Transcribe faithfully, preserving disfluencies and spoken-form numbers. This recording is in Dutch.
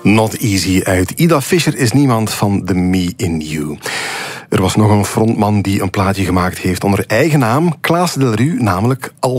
Not Easy uit Ida Fischer is niemand van The Me in You. Er was nog een frontman die een plaatje gemaakt heeft onder eigen naam, Klaas Delru, namelijk Al